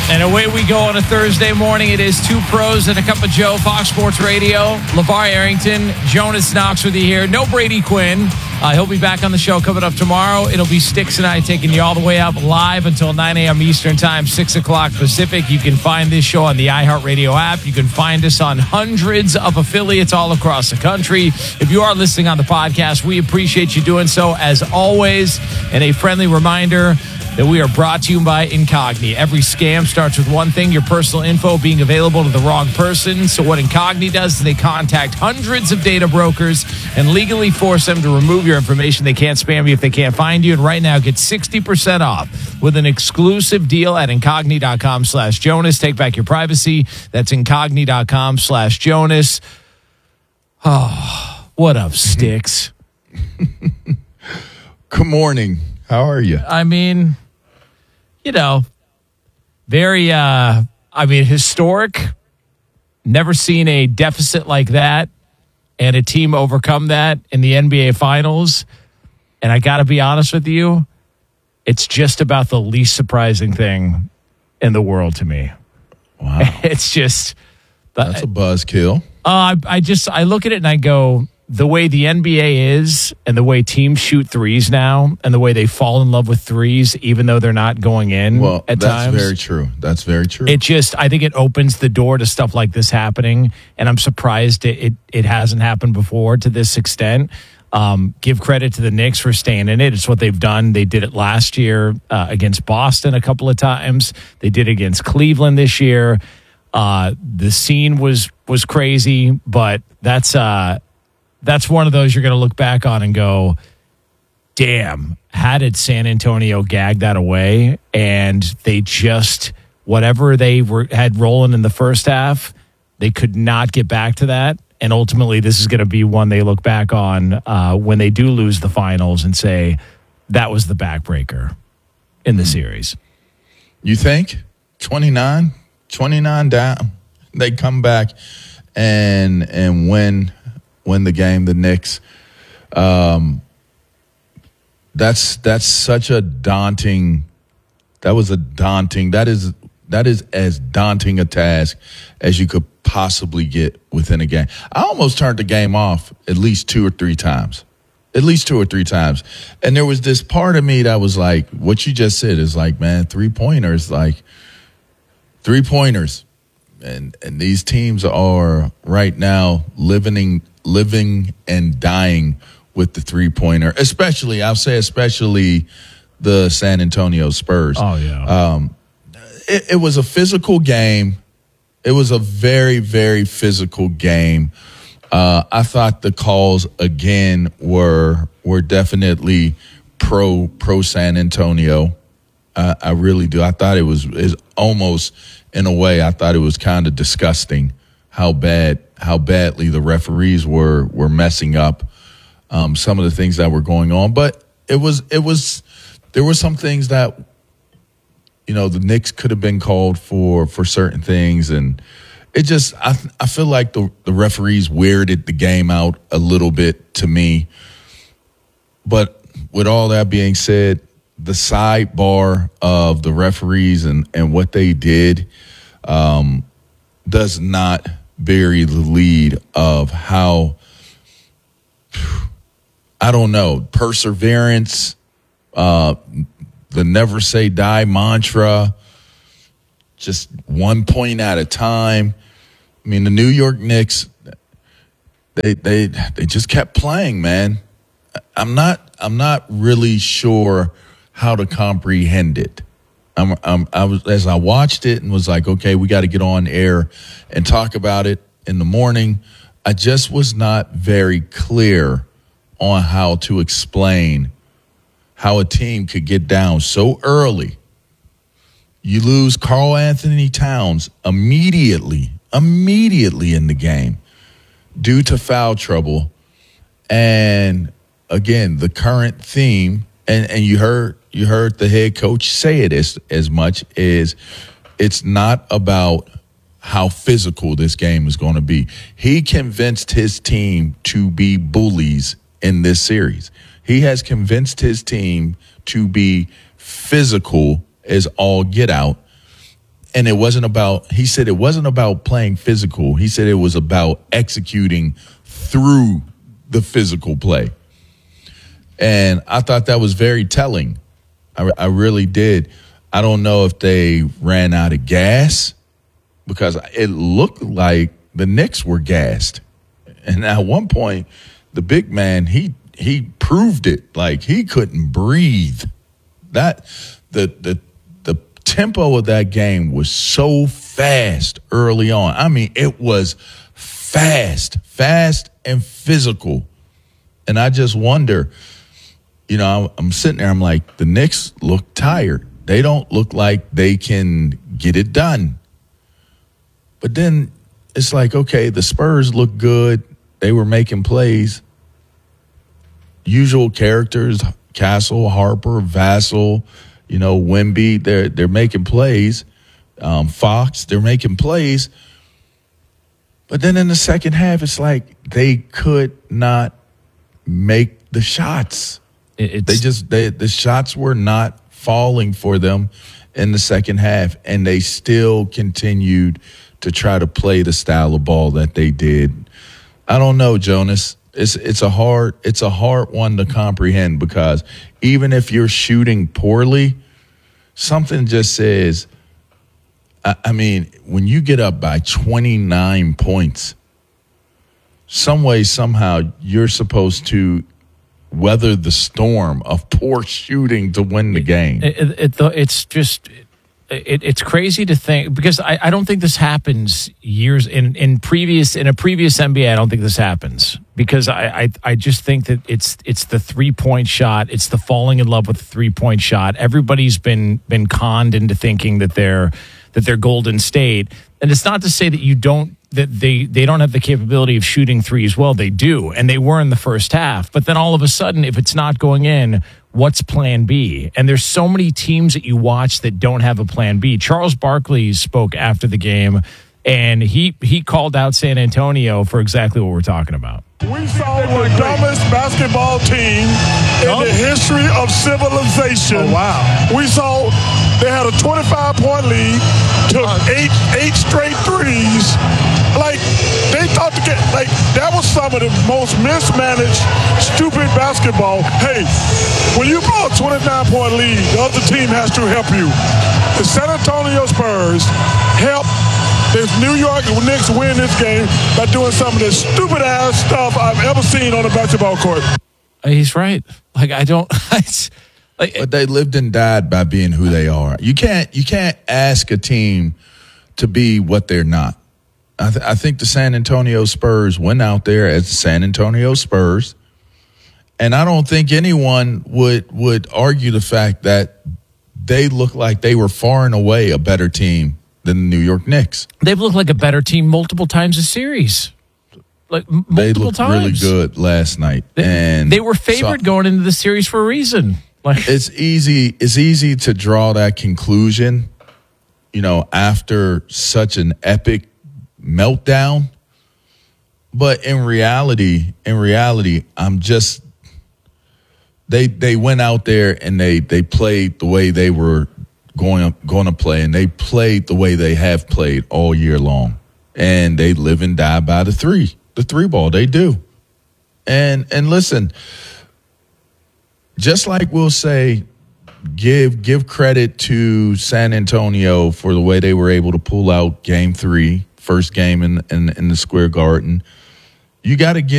And away we go on a Thursday morning. It is Two Pros and a Cup of Joe, Fox Sports Radio. LeVar Arrington, Jonas Knox with you here. No Brady Quinn. He'll be back on the show coming up tomorrow. It'll be Sticks and I taking you all the way up live until 9 a.m. Eastern Time, 6 o'clock Pacific. You can find this show on the iHeartRadio app. You can find us on hundreds of affiliates all across the country. If you are listening on the podcast, we appreciate you doing so as always. And a friendly reminder that we are brought to you by Incogni. Every scam starts with one thing, your personal info being available to the wrong person. So what Incogni does is they contact hundreds of data brokers and legally force them to remove your information. They can't spam you if they can't find you. And right now, get 60% off with an exclusive deal at Incogni.com/Jonas. Take back your privacy. That's Incogni.com/Jonas. Oh, what up, Sticks? Good morning. How are you? I mean, you know, very, historic. Never seen a deficit like that and a team overcome that in the NBA Finals. And I got to be honest with you, it's just about the least surprising thing in the world to me. Wow. It's just... That's a buzzkill. I look at it and I go... The way the NBA is and the way teams shoot threes now and the way they fall in love with threes, even though they're not going in at times. That's very true. That's very true. I think it opens the door to stuff like this happening. And I'm surprised it hasn't happened before to this extent. Give credit to the Knicks for staying in it. It's what they've done. They did it last year against Boston a couple of times. They did it against Cleveland this year. The scene was crazy, but that's one of those you're going to look back on and go, damn, how did San Antonio gag that away? And they just, whatever they had rolling in the first half, they could not get back to that. And ultimately, this is going to be one they look back on when they do lose the finals and say, that was the backbreaker in the series. You think? 29 down. They come back and win the game, the Knicks. That's such a daunting. That is as daunting a task as you could possibly get within a game. I almost turned the game off at least two or three times. And there was this part of me that was like, what you just said is like, man, three-pointers. And these teams are right now living and dying with the three-pointer, especially the San Antonio Spurs. Oh, yeah. It was a physical game. It was a very, very physical game. I thought the calls, again, were definitely pro San Antonio. I really do. I thought it was almost, in a way, I thought it was kind of disgusting how badly the referees were messing up some of the things that were going on. But there were some things that, the Knicks could have been called for certain things. And it just, I feel like the referees weirded the game out a little bit to me. But with all that being said, the sidebar of the referees and what they did does not bury the lead of how, I don't know, perseverance, the never say die mantra, just 1 point at a time. I mean, the New York Knicks, they just kept playing, man. I'm not really sure how to comprehend it. I was, as I watched it and was like, okay, we got to get on air and talk about it in the morning. I just was not very clear on how to explain how a team could get down so early. You lose Karl Anthony Towns immediately in the game due to foul trouble. And again, the current theme, and you heard the head coach say it as much, is it's not about how physical this game is going to be. He convinced his team to be bullies in this series. He has convinced his team to be physical as all get out. And he said it wasn't about playing physical. He said it was about executing through the physical play. And I thought that was very telling. I really did. I don't know if they ran out of gas, because it looked like the Knicks were gassed. And at one point, the big man, he proved it. Like, he couldn't breathe. That the tempo of that game was so fast early on. I mean, it was fast and physical. And I just wonder, I'm sitting there, I'm like, the Knicks look tired. They don't look like they can get it done. But then it's like, okay, the Spurs look good. They were making plays. Usual characters, Castle, Harper, Vassell, Wemby, they're making plays. Fox, they're making plays. But then in the second half, it's like they could not make the shots. The shots were not falling for them in the second half, and they still continued to try to play the style of ball that they did. I don't know, Jonas. It's a hard one to comprehend, because even if you're shooting poorly, something just says, I mean, when you get up by 29 points, some way, somehow, you're supposed to weather the storm of poor shooting to win the game. It's crazy to think, because I don't think this happens years in a previous NBA. I don't think this happens, because I just think that it's the 3-point shot. It's the falling in love with the 3-point shot. Everybody's been conned into thinking that they're Golden State, and it's not to say that they don't have the capability of shooting threes. Well, they do, and they were in the first half. But then all of a sudden, if it's not going in, what's plan B? And there's so many teams that you watch that don't have a plan B. Charles Barkley spoke after the game, and he called out San Antonio for exactly what we're talking about. We saw the dumbest basketball team in the history of civilization. Oh, wow. We saw they had a 25-point lead, took eight straight threes. Like, they thought that was some of the most mismanaged, stupid basketball. Hey, when you blow a 29-point lead, the other team has to help you. The San Antonio Spurs helped the New York Knicks win this game by doing some of the stupid-ass stuff I've ever seen on a basketball court. He's right. But they lived and died by being who they are. You can't ask a team to be what they're not. I think the San Antonio Spurs went out there as the San Antonio Spurs, and I don't think anyone would argue the fact that they look like they were far and away a better team than the New York Knicks. They've looked like a better team multiple times this series. They looked really good last night. They were favored going into the series for a reason. It's easy to draw that conclusion, after such an epic meltdown. But in reality, I'm just they went out there and they played the way they were going to play, and they played the way they have played all year long. And they live and die by the three ball. They do. And listen, just like we'll say, give credit to San Antonio for the way they were able to pull out Game 3, first game in the Square Garden. You got to give